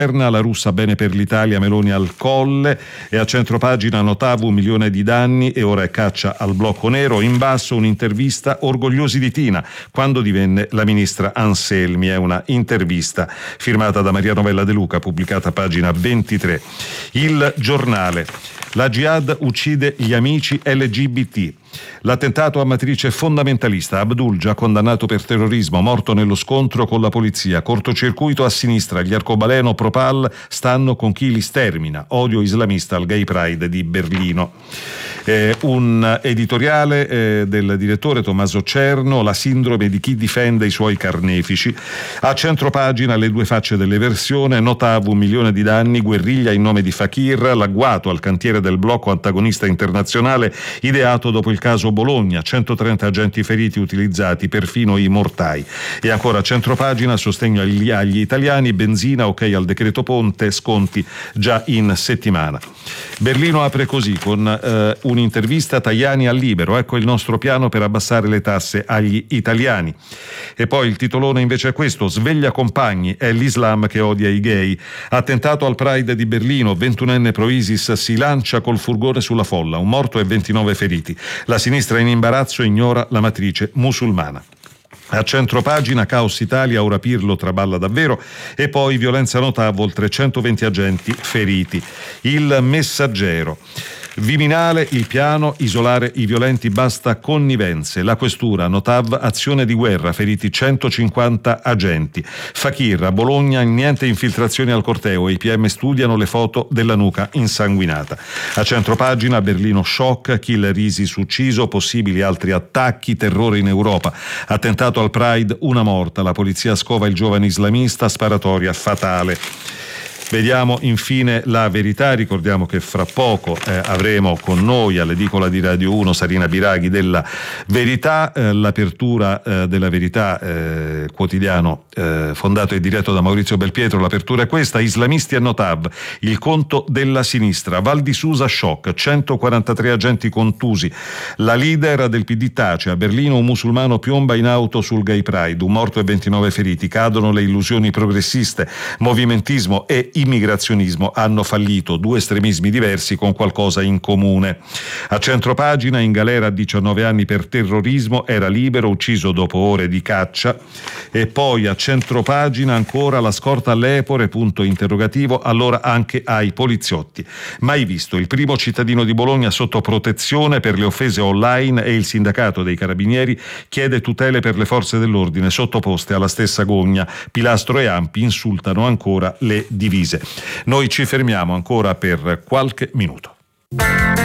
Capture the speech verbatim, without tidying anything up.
La russa bene per l'Italia, Meloni al colle. E a centropagina Notav un milione di danni e ora è caccia al blocco nero. In basso un'intervista orgogliosi di Tina quando divenne la ministra Anselmi. È una intervista firmata da Maria Novella De Luca, pubblicata a pagina ventitré. Il Giornale. La Jihad uccide gli amici L G B T. L'attentato a matrice fondamentalista, Abdul già condannato per terrorismo, morto nello scontro con la polizia. Cortocircuito a sinistra, gli arcobaleno pro-Pal stanno con chi li stermina. Odio islamista al Gay Pride di Berlino. Eh, un editoriale eh, del direttore Tommaso Cerno, la sindrome di chi difende i suoi carnefici. A centropagina le due facce dell'eversione, Notav un milione di danni, guerriglia in nome di Fakir, l'agguato al cantiere del blocco antagonista internazionale ideato dopo il caso Bologna, centotrenta agenti feriti utilizzati, perfino i mortai. E ancora a centropagina, sostegno agli, agli italiani, benzina, ok al decreto ponte, sconti già in settimana. Berlino apre così con eh, un'intervista a Tajani al Libero, ecco il nostro piano per abbassare le tasse agli italiani. E poi il titolone invece è questo, sveglia compagni, è l'Islam che odia i gay. Attentato al Pride di Berlino, ventunenne pro ISIS si lancia col furgone sulla folla, un morto e ventinove feriti. La sinistra in imbarazzo ignora la matrice musulmana. A centropagina Caos Italia, ora Pirlo traballa davvero, e poi violenza Notav, oltre centoventi agenti feriti. Il Messaggero. Viminale, il piano, isolare i violenti, basta connivenze. La questura, Notav, azione di guerra, feriti centocinquanta agenti. Fakir, a Bologna, niente infiltrazioni al corteo, i P M studiano le foto della nuca insanguinata. A centropagina, Berlino shock, killer ISIS ucciso, possibili altri attacchi, terrore in Europa. Attentato al Pride, una morta, la polizia scova il giovane islamista, sparatoria fatale. Vediamo infine La Verità, ricordiamo che fra poco eh, avremo con noi all'edicola di Radio uno Sarina Biraghi della Verità, eh, l'apertura eh, della Verità, eh, quotidiano eh, fondato e diretto da Maurizio Belpietro. L'apertura è questa: islamisti a Notav, il conto della sinistra, Val di Susa shock, centoquarantatré agenti contusi, la leader del P D tace, a Berlino un musulmano piomba in auto sul Gay Pride, un morto e ventinove feriti, cadono le illusioni progressiste, movimentismo e immigrazionismo hanno fallito, due estremismi diversi con qualcosa in comune. A centropagina, in galera a diciannove anni per terrorismo, era libero, ucciso dopo ore di caccia. E poi a centropagina ancora la scorta all'Epore, punto interrogativo, allora anche ai poliziotti. Mai visto, il primo cittadino di Bologna sotto protezione per le offese online e il sindacato dei carabinieri chiede tutele per le forze dell'ordine sottoposte alla stessa gogna. Pilastro e Ampi insultano ancora le divise. Noi ci fermiamo ancora per qualche minuto.